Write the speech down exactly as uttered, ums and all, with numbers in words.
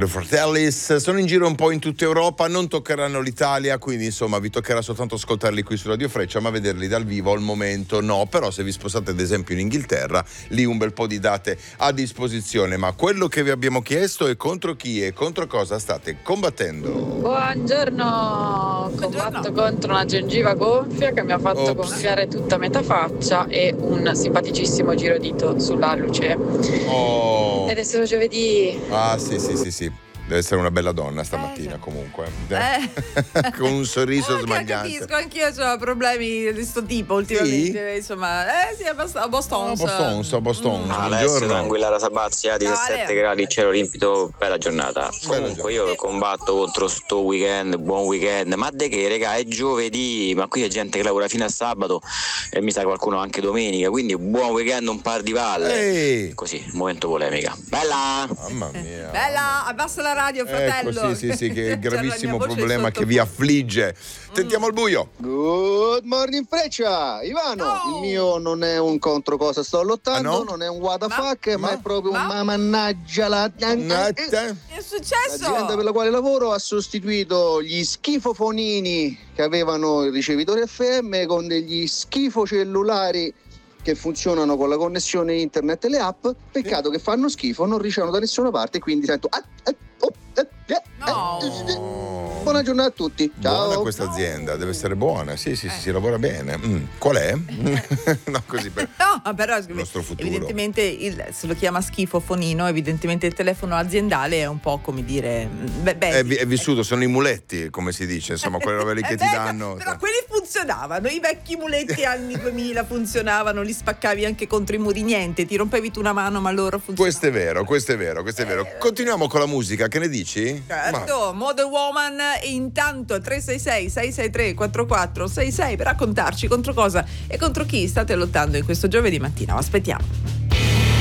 The Fratellis sono in giro un po' in tutta Europa, non toccheranno l'Italia, quindi insomma vi toccherà soltanto ascoltarli qui su Radio Freccia, ma vederli dal vivo al momento no. Però se vi spostate ad esempio in Inghilterra, lì un bel po' di date a disposizione. Ma quello che vi abbiamo chiesto è contro chi e contro cosa state combattendo. Buongiorno, combatto contro una gengiva gonfia che mi ha fatto Ops. gonfiare tutta metà faccia e un simpaticissimo girodito sulla luce. Oh. Ed è solo giovedì. Ah sì sì sì sì. Deve essere una bella donna stamattina, Eh, comunque. Eh. Con un sorriso Eh, smagliante. Capisco, anch'io ho problemi di sto tipo ultimamente. Sì? Insomma, eh sì, abbastanza. abbastanza. Abbastanza, abbastanza. Alessio, Buongiorno. tranquilla la Sabazia, diciassette Dale. gradi, cielo limpido, bella giornata. Bella Comunque io combatto contro sto weekend, buon weekend, ma de che regà, è giovedì, ma qui c'è gente che lavora fino a sabato e mi sa qualcuno anche domenica, quindi buon weekend, un par di palle. Ehi. Così, momento polemica. Bella! Mamma mia. Bella, abbassa la radio, fratello. Ecco, sì, sì, sì, che è il C'è la gravissimo mia voce problema sotto che vi affligge. Tentiamo il buio. Good morning Freccia, Ivano, No. il mio non è un contro cosa sto lottando, Ah, no? non è un what the Ma- fuck, ma, ma- è proprio ma- un mannaggia la... Natte. Che è successo? L'azienda per la quale lavoro ha sostituito gli schifofonini che avevano il ricevitore F M con degli schifo cellulari che funzionano con la connessione internet e le app. Peccato che fanno schifo, non ricevono da nessuna parte, quindi sento... ah, ah, oh, eh, eh, No. eh. Buona giornata a tutti, ciao. Buona questa azienda, deve essere buona. Sì, sì, sì, si lavora bene. Mm. Qual è? No, così per No, però il nostro futuro. evidentemente il, se lo chiama schifofonino, evidentemente il telefono aziendale è un po' come dire beh, beh, È, vi- è vissuto, sono i muletti, come si dice, insomma, quelle robe lì che Eh, ti beh, danno. Però quelli funzionavano, i vecchi muletti anni duemila funzionavano, li spaccavi anche contro i muri, niente, ti rompevi tu una mano ma loro funzionavano. Questo è vero, questo è vero, questo è vero. Continuiamo con la musica, che ne dici? Certo, Model Woman, e intanto tre sei sei sei sei tre quattro quattro sei sei per raccontarci contro cosa e contro chi state lottando in questo giovedì mattina. Aspettiamo.